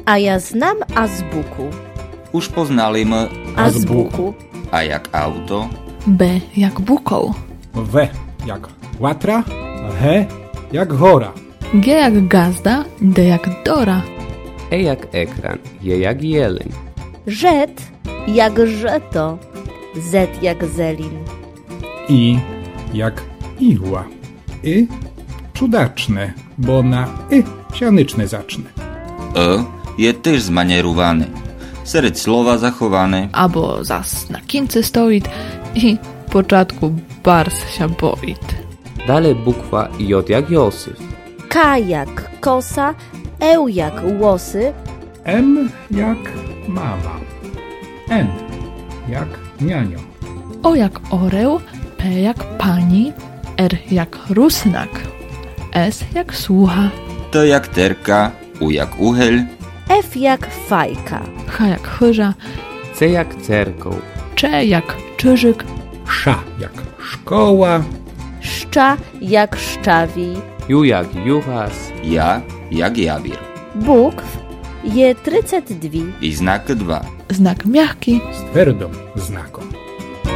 A ja znam azbuku. Už poznaliśmy Azbuku. A jak auto, B jak bukoł, W jak łatra, H jak hora, G jak gazda, D jak dora, E jak ekran, J jak jeleń, Rzet jak żeto. Z jak zelin. I jak igła, cudaczne, bo na sianyczne zacznę. je też zmanierowany. Serед słowa zachowane. albo zas na kince stoit i w początku bars się boit. dalej bukwa J jak Józef, K jak kosa. E jak łosy. M jak mama, N jak nianio, O jak oreł, P jak pani, R jak rusnak, S jak słucha, T jak terka, U jak uchyl, F jak fajka. H jak chyża, C jak cerkoł, Cze jak czyżyk, Sz jak szkoła, Szcza jak szczawij. Ju jak juchas, ja jak jabir. Bukw je 32. I znak 2. znak miachki, z twardą znaką.